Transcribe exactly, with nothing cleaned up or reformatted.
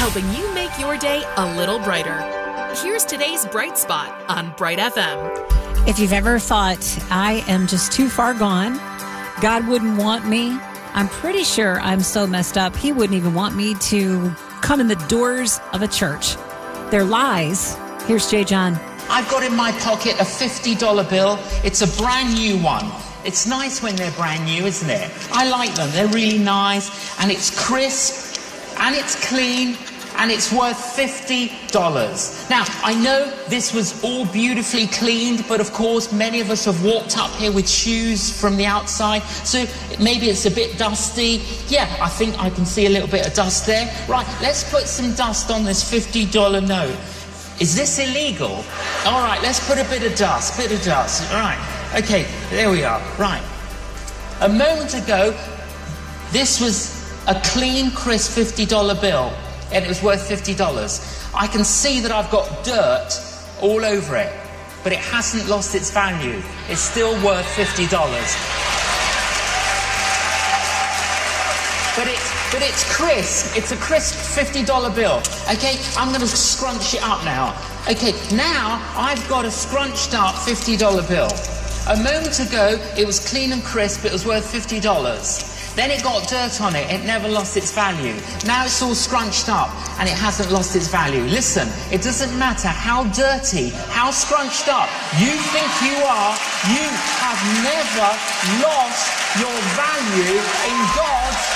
helping you make your day a little brighter. Here's today's Bright Spot on Bright F M. If you've ever thought, I am just too far gone, God wouldn't want me, I'm pretty sure I'm so messed up, he wouldn't even want me to come in the doors of a church. They're lies. Here's Jay John. I've got in my pocket a fifty dollar bill. It's a brand new one. It's nice when they're brand new, isn't it? I like them. They're really nice, and it's crisp, and it's clean, and it's worth fifty dollars. Now, I know this was all beautifully cleaned, but of course, many of us have walked up here with shoes from the outside, so maybe it's a bit dusty. Yeah, I think I can see a little bit of dust there. Right, let's put some dust on this fifty dollar note. Is this illegal? All right, let's put a bit of dust, bit of dust. All right, okay, there we are. Right. A moment ago, this was a clean, crisp fifty dollar bill, and it was worth fifty dollars. I can see that I've got dirt all over it, but it hasn't lost its value. It's still worth fifty dollars. But it's, but it's crisp. It's a crisp fifty dollar bill. Okay, I'm going to scrunch it up now. Okay, now I've got a scrunched up fifty dollar bill. A moment ago, it was clean and crisp. It was worth fifty dollars. Then it got dirt on it. It never lost its value. Now it's all scrunched up and it hasn't lost its value. Listen, it doesn't matter how dirty, how scrunched up you think you are, you have never lost your value in God's